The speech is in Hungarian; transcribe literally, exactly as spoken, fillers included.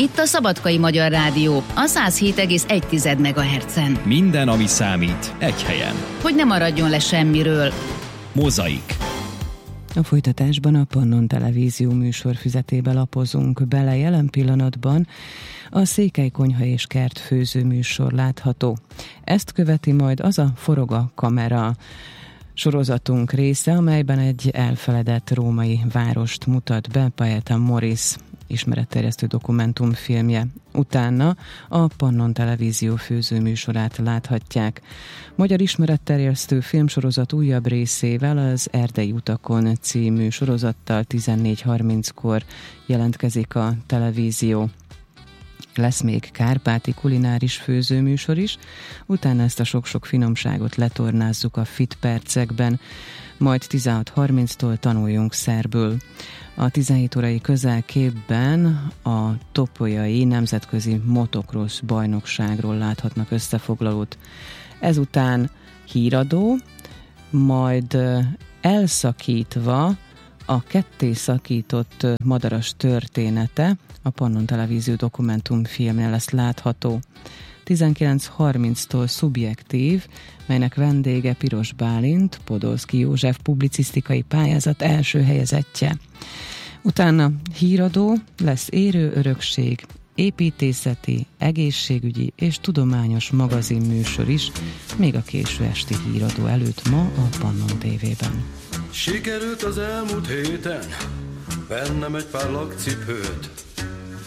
Itt a Szabadkai Magyar Rádió, a száz hét egész egy megahertzen. Minden, ami számít, egy helyen. Hogy ne maradjon le semmiről. Mozaik. A folytatásban a Pannon Televízió műsorfüzetébe lapozunk bele. Jelen pillanatban a Székely Konyha és Kert főző műsor látható. Ezt követi majd az a Forog a kamera sorozatunk része, amelyben egy elfeledett római várost mutat be Paeta Morris ismeretterjesztő dokumentumfilmje. Utána a Pannon Televízió főzőműsorát láthatják. Magyar ismeretterjesztő filmsorozat újabb részével, az Erdei utakon című sorozattal tizennégy harminckor jelentkezik a televízió. Lesz még kárpáti kulináris főzőműsor is, utána ezt a sok-sok finomságot letornázzuk a Fit percekben, majd tizenhat harminctól tanuljunk szerbül. A tizenhét órai közelképben a topolyai nemzetközi motocross bajnokságról láthatnak összefoglalót. Ezután híradó, majd elszakítva a ketté szakított madaras története a Pannon Televízió dokumentumfilmnél lesz látható. tizenkilenc harminctól Szubjektív, melynek vendége Piros Bálint, Podolszky József publicisztikai pályázat első helyezettje. Utána híradó, lesz Érő örökség, építészeti, egészségügyi és tudományos magazinműsor is, még a késő esti híradó előtt ma a Pannon té vében. Sikerült az elmúlt héten vennem egy pár lakcipőt,